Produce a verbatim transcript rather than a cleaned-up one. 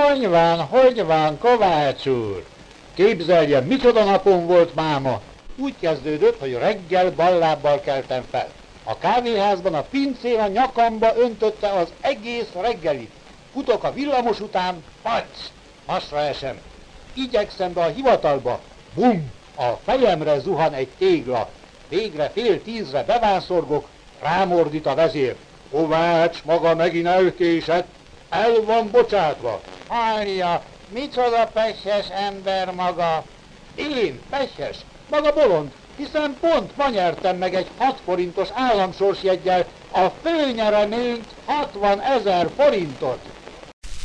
Hogy van, hogy van, Kovács úr? Képzelje, micsoda napom volt máma. Úgy kezdődött, hogy reggel ballábbal keltem fel. A kávéházban a pincér a nyakamba öntötte az egész reggelit. Futok a villamos után, pacs, hasra esem. Igyekszem be a hivatalba, bum, a fejemre zuhan egy tégla. Végre fél tízre bevánszorgok, rámordít a vezér. Kovács maga megint elkésett, el van bocsátva. Hallja, micsoda pesshes ember maga. Én, pesshes, maga bolond, hiszen pont ma nyertem meg egy hat forintos államsorsjeggyel a főnyereményt hatvanezer forintot.